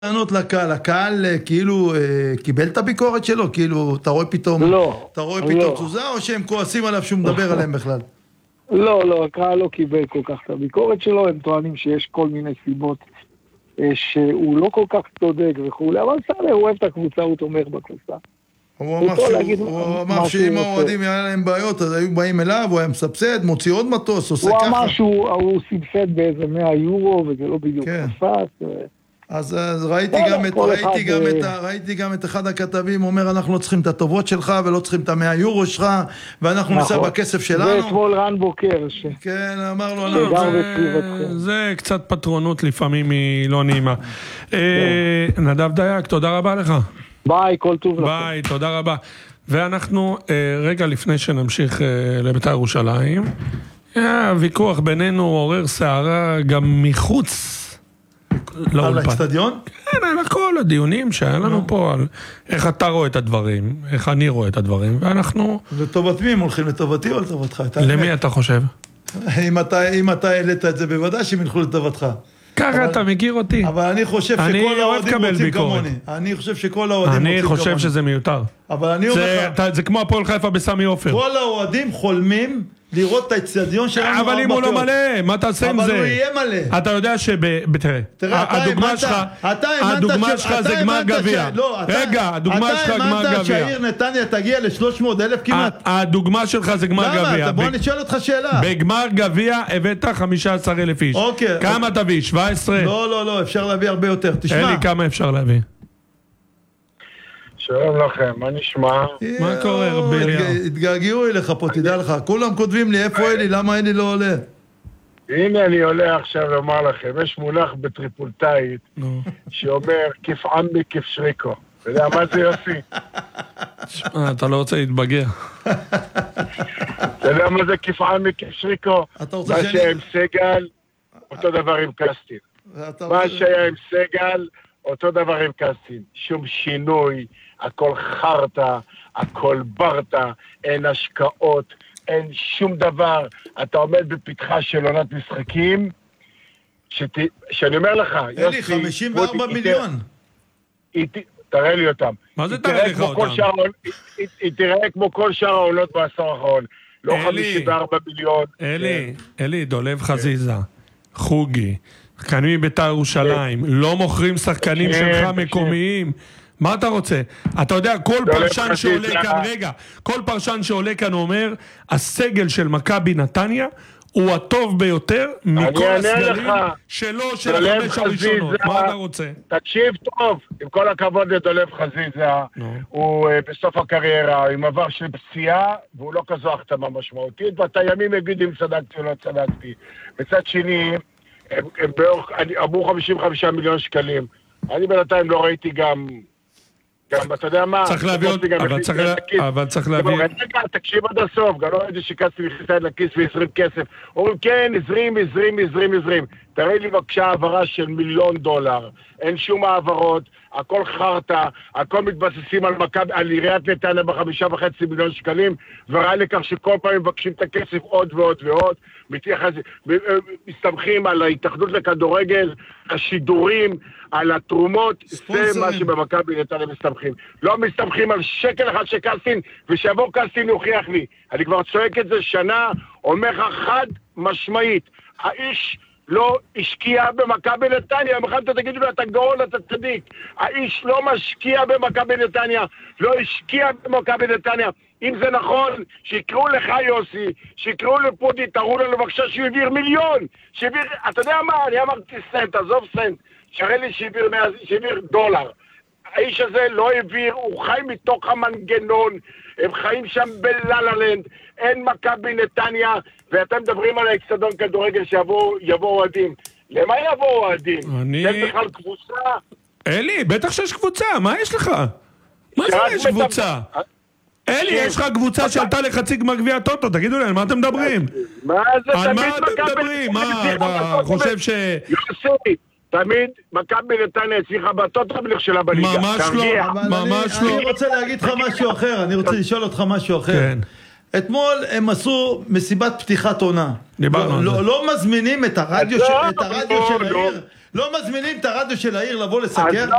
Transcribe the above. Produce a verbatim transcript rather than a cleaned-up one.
לענות לקהל, הקהל כאילו קיבל את הביקורת שלו, כאילו אתה רואה פתאום, לא, אתה רואה פתאום תזוזה, או שהם כועסים עליו שהוא מדבר עליהם בכלל? לא, לא, הקהל לא קיבל כל כך את הביקורת שלו, הם טוענים שיש כל מיני סיבות שהוא לא כל כך צודק וכו', אבל בסדר, הוא אוהב את הקבוצה, הוא תומך בקבוצה. הוא אמר שאם האוהדים היה להם בעיות, אז היו באים אליו, הוא היה מסבסד, מוציא עוד מטוס, עושה ככה. הוא אמר שהוא סבסד באיזה מאה יורו, וזה לא בדיוק תפס. אז ראיתי גם את, ראיתי גם את, ראיתי גם את אחד הכתבים אומר, אנחנו לא צריכים את הטובות שלך ולא צריכים את המאה יורו שלך, ואנחנו ניסע בכסף שלנו. זה אתמול רן בוקר. כן, אמר לו, זה קצת פטרונות לפעמים היא לא נעימה. נדב דייק, תודה רבה לך. ביי, כל טוב לכם. ביי, תודה רבה. ואנחנו, רגע לפני שנמשיך לבית"ר ירושלים, הוויכוח בינינו עורר שערה גם מחוץ על האצטדיון? כן, על כל הדיונים שהיה לנו פה, על איך אתה רואה את הדברים, איך אני רואה את הדברים, ואנחנו... לטובת מי הם הולכים, לטובתי או לטובתך? למי אתה חושב? אם אתה העלית את זה, בוודאי שהם ילכו לטובתך. ככה אתה מכיר אותי. אבל אני חושב שכל האוהדים רוצים כמוני. אני חושב שכל האוהדים רוצים כמוני. אני חושב שזה מיותר. אבל אני אומר לך... זה כמו הפועל חיפה בסמי עופר. כל האוהדים חולמים לראות את האצטדיון שלנו. אבל אם הוא לא מלא, מה תעשה עם זה? אבל הוא יהיה מלא. אתה יודע שב... תראה, הדוגמה שלך, הדוגמה שלך זה גמר גביע. רגע, הדוגמה שלך גמר גביע. אתה האמנת שהעיר נתניה תגיע ל-שלוש מאות אלף כמעט? הדוגמה שלך זה גמר גביע. למה? בוא נשאל אותך שאלה. בגמר גביע הבאת חמישה עשר אלף איש. כמה תביא? שבע עשרה? לא, לא, לא, אפשר להביא הרבה יותר. תשמע. אלי, כמה אפשר להביא? שלום לכם, מה נשמע? מה קורה, בליאר? התגעגעו אליך פה, תדע לך. כולם כותבים לי, איפה אלי? למה אלי לא עולה? הנה אני עולה עכשיו לומר לכם, יש מונח בטריפולטאית שאומר, כיף עמי כיף שריקו. אתה יודע מה זה יוסי? אתה לא רוצה להתבגר. אתה יודע מה זה כיף עמי כיף שריקו? מה שהיה עם סגל, אותו דבר עם קסטין. מה שהיה עם סגל, אותו דבר עם קסטין. שום שינוי, הכל חרטה, הכל ברטה, אין השקעות, אין שום דבר. אתה עומד בפתחה של עונת משחקים, שת... שאני אומר לך, אלי, חמישים וארבע מיליון. היא... תראה לי אותם. מה זה תראה לך אותם? היא תראה כמו כל שאר העונות בעשור האחרון. לא חמישים וארבע מיליון. אלי, אלי, דולב חזיזה, חוגי, שחקנים מבית"ר ירושלים, לא מוכרים שחקנים שלך מקומיים. מה אתה רוצה? אתה יודע, כל פרשן שעולה כאן, רגע, כל פרשן שעולה כאן אומר, הסגל של מכבי נתניה הוא הטוב ביותר מכל הסגלים שלו, של החמש הראשונות. מה אתה רוצה? תקשיב טוב, עם כל הכבוד לדולב חזיזה, הוא בסוף הקריירה, עם עבר של פציעה, והוא לא כזו החתמה משמעותית, ואתה ימים יגיד אם צדקתי או לא צדקתי. בצד שני, אמרו חמישים וחמישה מיליון שקלים. אני בינתיים לא ראיתי גם... גם, אתה יודע מה? צריך להביא עוד, אבל צריך להביא... רגע, תקשיב עד הסוף, גם לא ראיתי שקסטי מכניסה את לכיס ועשרים כסף. אומרים, כן, עזרים, עזרים, עזרים, עזרים. תראי לי בבקשה העברה של מיליון דולר. אין שום העברות, הכל חרטה, הכל מתבססים על מכבי, על עיריית נתניה בחמישה וחצי מיליון שקלים, וראה לכך שכל פעם מבקשים את הכסף עוד ועוד ועוד, מסתמכים על ההתאחדות לכדורגל, השידורים, על התרומות, זה מה שבמכבי נתניה מסתמכים. לא מסתמכים על שקל אחד של קסטין, ושבוא קסטין יוכיח לי. אני כבר צועק את זה שנה, אומר לך חד משמעית, האיש לא השקיע במכבי נתניה, מחר אתה תגידו לו, אתה גאון, אתה צדיק. האיש לא משקיע במכבי נתניה, לא השקיע במכבי נתניה. אם זה נכון, שיקראו לך יוסי, שיקראו לפודי, תראו לנו בבקשה שהוא העביר מיליון, שהעביר, אתה יודע מה, אני אמרתי סנט, עזוב סנט, שראה לי שהעביר דולר. האיש הזה לא העביר, הוא חי מתוך המנגנון, הם חיים שם בלללנד, אין מכבי נתניה, ואתם מדברים על האצטדיון כדורגל שיבואו אוהדים. למה יבואו אוהדים? אני... יש בכלל קבוצה? אלי, בטח שיש קבוצה, מה יש לך? מה זה יש קבוצה? אלי, יש לך קבוצה שעלתה לחצי גמר גביע הטוטו, תגידו להם, מה אתם מדברים? מה זה תמיד מכבי? על מה אתם מדברים? מה, אתה חושב ש... יוסי, תמיד מכבי נתניה הצליחה בטוטו ונכשלה בליגה. ממש לא, ממש לא. אני רוצה להגיד לך משהו אחר, אני רוצה לשאול אותך משהו אחר. אתמול הם עשו מסיבת פתיחת עונה. דיברנו על זה. לא מזמינים את הרדיו של העיר לא מזמינים את הרדיו של העיר לבוא לסקר?